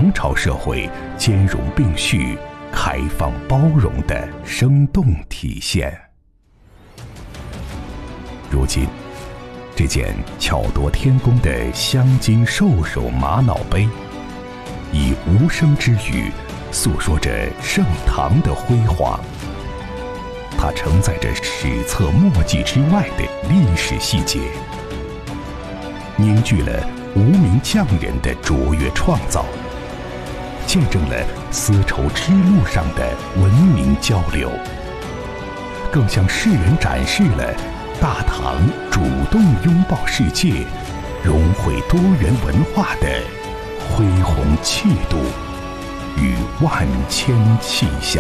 唐朝社会兼容并蓄、开放包容的生动体现。如今，这件巧夺天工的镶金兽首玛瑙杯，以无声之语诉说着盛唐的辉煌。它承载着史册墨迹之外的历史细节，凝聚了无名匠人的卓越创造，见证了丝绸之路上的文明交流，更向世人展示了大唐主动拥抱世界、融汇多元文化的恢宏气度与万千气象。